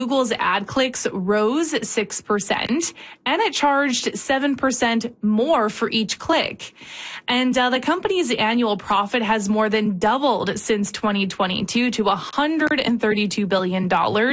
Google's ad clicks rose 6%, and it charged 7% more for each click. And the company's annual profit has more than doubled since 2022 to $132 billion.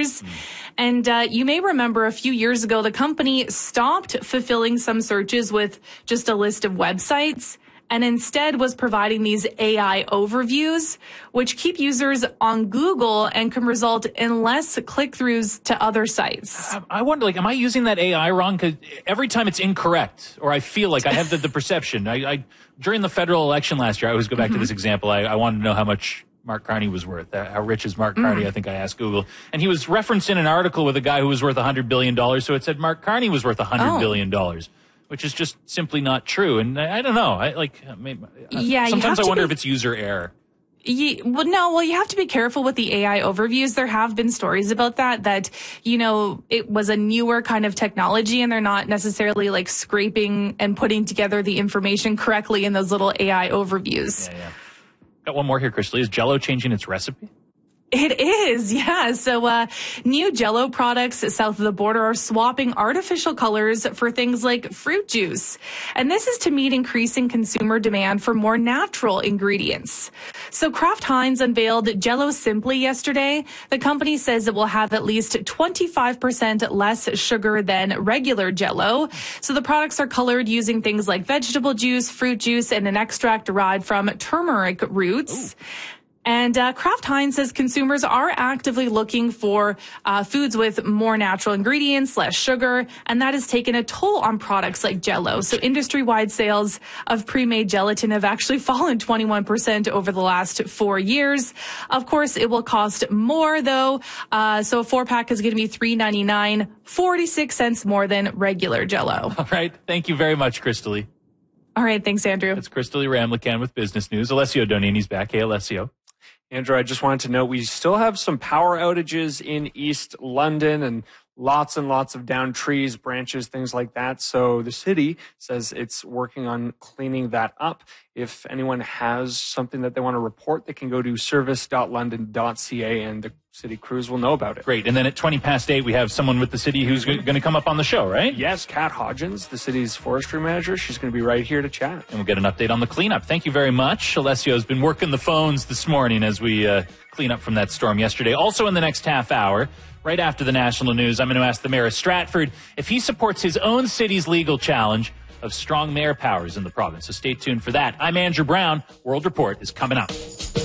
And you may remember a few years ago, the company stopped fulfilling some searches with just a list of websites, and instead was providing these AI overviews, which keep users on Google and can result in less click-throughs to other sites. I wonder, am I using that AI wrong? Because every time it's incorrect, or I feel like I have the perception. I during the federal election last year, I always go back to this example. I wanted to know how much Mark Carney was worth. How rich is Mark Carney? I think I asked Google. And he was referenced in an article with a guy who was worth $100 billion, so it said Mark Carney was worth $100 billion. Which is just simply not true. And I don't know. Sometimes I wonder if it's user error. You have to be careful with the AI overviews. There have been stories about that, it was a newer kind of technology and they're not necessarily scraping and putting together the information correctly in those little AI overviews. Yeah. Got one more here, Crystal. Is Jell-O changing its recipe? It is, yeah. So new Jell-O products south of the border are swapping artificial colors for things like fruit juice. And this is to meet increasing consumer demand for more natural ingredients. So Kraft Heinz unveiled Jell-O Simply yesterday. The company says it will have at least 25% less sugar than regular Jell-O. So the products are colored using things like vegetable juice, fruit juice, and an extract derived from turmeric roots. Ooh. And Kraft Heinz says consumers are actively looking for foods with more natural ingredients, less sugar, and that has taken a toll on products like Jell-O. So industry-wide sales of pre-made gelatin have actually fallen 21% over the last 4 years. Of course, it will cost more, though. So a 4-pack is going to be $3.99, 46 cents more than regular Jell-O. All right. Thank you very much, Crystal. All right. Thanks, Andrew. That's Crystal Ramlichan with Business News. Alessio Donini's back. Hey, Alessio. Andrew, I just wanted to note we still have some power outages in East London and lots of downed trees, branches, things like that. So the city says it's working on cleaning that up. If anyone has something that they want to report, they can go to service.london.ca and the city crews will know about it. Great. And then at 8:20, we have someone with the city who's going to come up on the show, right? Yes, Kat Hodgins, the city's forestry manager. She's going to be right here to chat. And we'll get an update on the cleanup. Thank you very much. Alessio's been working the phones this morning as we clean up from that storm yesterday. Also in the next half hour, right after the national news, I'm going to ask the mayor of Stratford if he supports his own city's legal challenge of strong mayor powers in the province. So stay tuned for that. I'm Andrew Brown. World Report is coming up.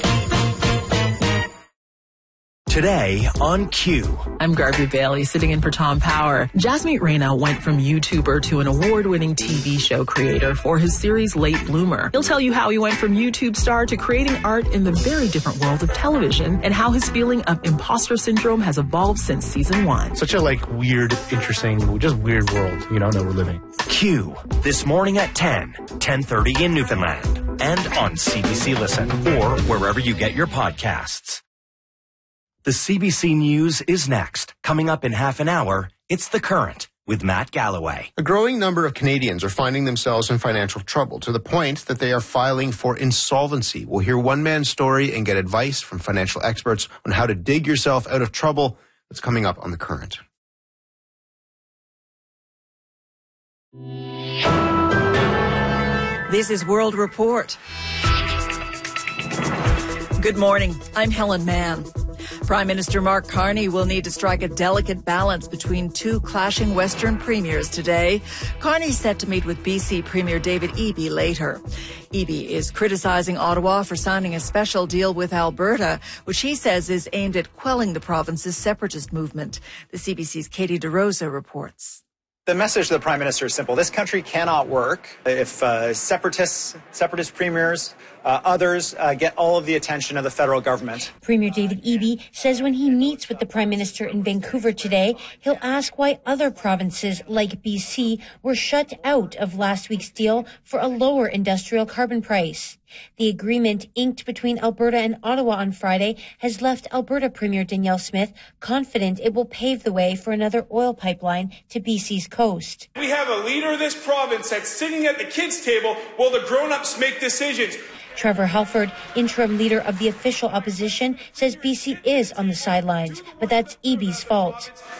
Today on Q. I'm Garvey Bailey, sitting in for Tom Power. Jasmeet Rana went from YouTuber to an award-winning TV show creator for his series Late Bloomer. He'll tell you how he went from YouTube star to creating art in the very different world of television and how his feeling of imposter syndrome has evolved since season 1. Such a weird, interesting, just weird world, that we're living. Q. This morning at 10:30 in Newfoundland and on CBC Listen or wherever you get your podcasts. The CBC News is next. Coming up in half an hour, it's The Current with Matt Galloway. A growing number of Canadians are finding themselves in financial trouble to the point that they are filing for insolvency. We'll hear one man's story and get advice from financial experts on how to dig yourself out of trouble. That's coming up on The Current. This is World Report. Good morning. I'm Helen Mann. Prime Minister Mark Carney will need to strike a delicate balance between two clashing Western premiers today. Carney's set to meet with BC Premier David Eby later. Eby is criticizing Ottawa for signing a special deal with Alberta, which he says is aimed at quelling the province's separatist movement. The CBC's Katie DeRosa reports. The message to the Prime Minister is simple. This country cannot work if separatist premiers, others get all of the attention of the federal government. Premier David Eby says when he meets with the Prime Minister in Vancouver today, he'll ask why other provinces like BC were shut out of last week's deal for a lower industrial carbon price. The agreement inked between Alberta and Ottawa on Friday has left Alberta Premier Danielle Smith confident it will pave the way for another oil pipeline to BC's coast. We have a leader of this province that's sitting at the kids' table while the grown-ups make decisions. Trevor Halford, interim leader of the official opposition, says BC is on the sidelines, but that's Eby's fault.